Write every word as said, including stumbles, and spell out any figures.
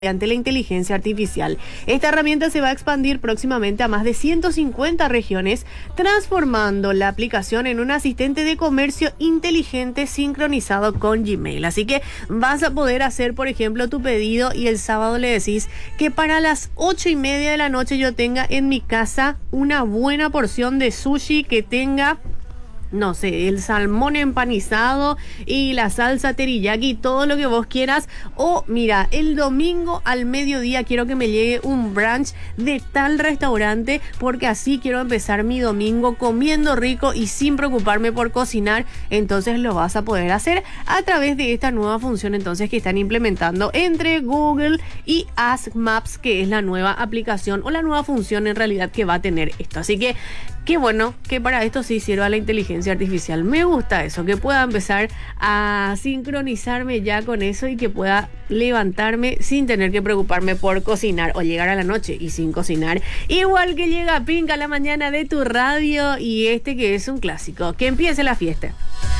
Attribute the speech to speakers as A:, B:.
A: mediante la inteligencia artificial. Esta herramienta se va a expandir próximamente a más de ciento cincuenta regiones, transformando la aplicación en un asistente de comercio inteligente sincronizado con Gmail. Así que vas a poder hacer, por ejemplo, tu pedido y el sábado le decís que para las ocho y media de la noche yo tenga en mi casa una buena porción de sushi que tenga, no sé, el salmón empanizado y la salsa teriyaki, todo lo que vos quieras. O mira, el domingo al mediodía quiero que me llegue un brunch de tal restaurante, porque así quiero empezar mi domingo comiendo rico y sin preocuparme por cocinar. Entonces lo vas a poder hacer a través de esta nueva función entonces que están implementando entre Google y Ask Maps, que es la nueva aplicación o la nueva función en realidad que va a tener esto. Así que qué bueno que para esto sí sirva la inteligencia artificial. Me gusta eso, que pueda empezar a sincronizarme ya con eso y que pueda levantarme sin tener que preocuparme por cocinar o llegar a la noche y sin cocinar. Igual que llega Pink a la mañana de tu radio y este que es un clásico. Que empiece la fiesta.